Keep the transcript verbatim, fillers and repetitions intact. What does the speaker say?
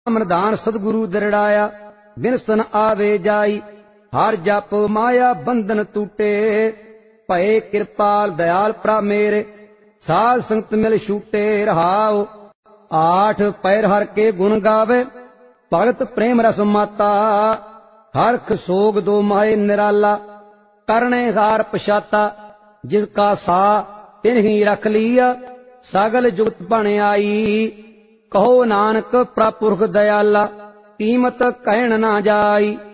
ਮਨਦਾਨ ਸਤਿਗੁਰੂ ਦਰੜਾਇਆ, ਬਿਨਸਨ ਆਵੇ ਜਾਈ। ਹਰ ਜਪ ਮਾਇਆ ਬੰਧਨ ਟੂਟੇ, ਭਏ ਕਿਰਪਾਲ ਦਇਆਲ ਪ੍ਰਭ ਮੇਰੇ। ਸਾਧ ਸੰਗਤ ਮਿਲ ਛੂਟੇ ਰਹਾਉ, ਆਠ ਪੈਰ ਹਰ ਕੇ ਗੁਣ ਗਾਵੇ। ਭਗਤ ਪ੍ਰੇਮ ਰਸ ਮਾਤਾ, ਹਰਖ ਸੋਗ ਦੋ ਮਾਏ ਨਿਰਾਲਾ। ਕਰਨੇ ਹਾਰ ਪਛਾਤਾ, ਜਿਸ ਕਾ ਸਾ ਤਿਨ ਹੀ ਰਖ ਲੀਆ। ਸਗਲ ਜੁਗਤ ਬਣ ਆਈ, ਕਹੋ ਨਾਨਕ ਪ੍ਰਭ ਪੁਰਖ ਦਇਆਲਾ। ਕੀਮਤ ਕਹਿਣ ਨਾ ਜਾਈ।